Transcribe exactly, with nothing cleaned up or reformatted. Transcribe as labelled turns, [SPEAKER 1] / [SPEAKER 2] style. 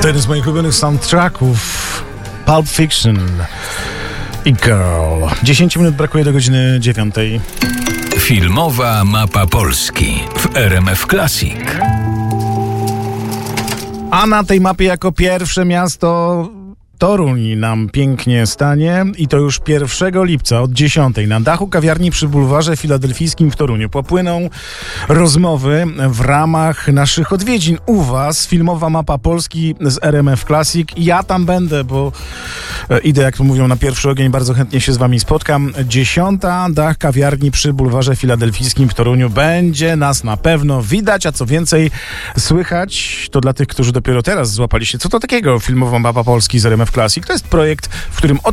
[SPEAKER 1] To jeden z moich ulubionych soundtracków, Pulp Fiction i Girl. dziesięć minut brakuje do godziny dziewiątej.
[SPEAKER 2] Filmowa mapa Polski w R M F Classic.
[SPEAKER 1] A na tej mapie jako pierwsze miasto Toruń nam pięknie stanie i to już pierwszego lipca od dziesiątej na dachu kawiarni przy bulwarze filadelfijskim w Toruniu popłyną rozmowy w ramach naszych odwiedzin u was. Filmowa mapa Polski z R M F Classic. Ja tam będę, bo idę, jak to mówią, na pierwszy ogień. Bardzo chętnie się z wami spotkam. Dziesiąta, dach kawiarni przy bulwarze filadelfijskim w Toruniu. Będzie nas na pewno widać, a co więcej słychać. To dla tych, którzy dopiero teraz złapali się, co to takiego Filmowa mapa Polski z R M F Classic. To jest projekt, w którym od